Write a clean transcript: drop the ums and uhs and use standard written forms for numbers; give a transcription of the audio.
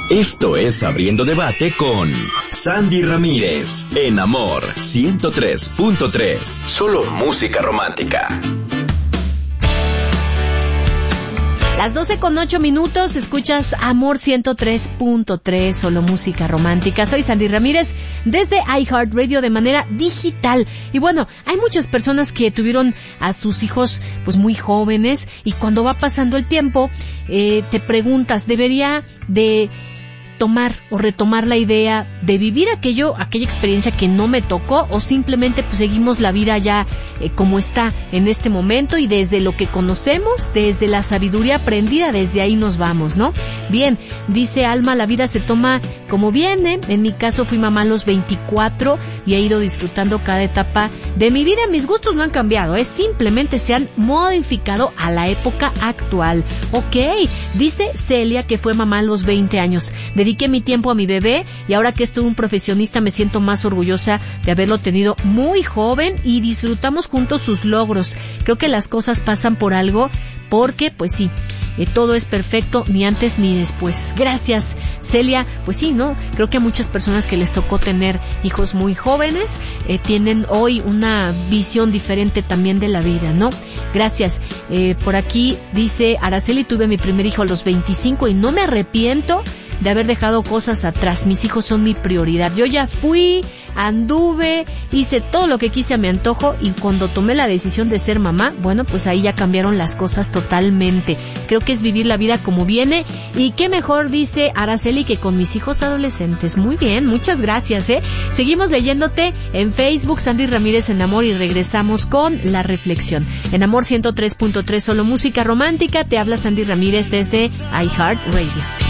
Esto es Abriendo Debate con Sandy Ramírez, en Amor 103.3. Solo música romántica. Las 12:08, escuchas Amor 103.3, solo música romántica. Soy Sandy Ramírez desde iHeartRadio de manera digital. Y bueno, hay muchas personas que tuvieron a sus hijos pues muy jóvenes, y cuando va pasando el tiempo te preguntas, ¿debería de tomar o retomar la idea de vivir aquella experiencia que no me tocó, o simplemente pues seguimos la vida ya como está en este momento, y desde lo que conocemos, desde la sabiduría aprendida, desde ahí nos vamos, ¿no? Bien, dice Alma, la vida se toma como viene. En mi caso fui mamá a los 24 y he ido disfrutando cada etapa de mi vida. Mis gustos no han cambiado, simplemente se han modificado a la época actual. Ok, dice Celia que fue mamá a los 20 años. Dediqué mi tiempo a mi bebé y ahora que es todo un profesionista me siento más orgullosa de haberlo tenido muy joven y disfrutamos juntos sus logros. Creo que las cosas pasan por algo, porque pues sí, todo es perfecto, ni antes ni después. Gracias, Celia. Pues sí, ¿no? Creo que a muchas personas que les tocó tener hijos muy jóvenes tienen hoy una visión diferente también de la vida, ¿no? Gracias. Por aquí dice Araceli, tuve mi primer hijo a los 25 y no me arrepiento de haber dejado cosas atrás. Mis hijos son mi prioridad. Yo ya fui, anduve, hice todo lo que quise a mi antojo, y cuando tomé la decisión de ser mamá, bueno, pues ahí ya cambiaron las cosas totalmente. Creo que es vivir la vida como viene, y qué mejor, dice Araceli, que con mis hijos adolescentes. Muy bien, muchas gracias, Seguimos leyéndote en Facebook, Sandy Ramírez en Amor, y regresamos con la reflexión. En Amor 103.3, solo música romántica, te habla Sandy Ramírez desde iHeartRadio.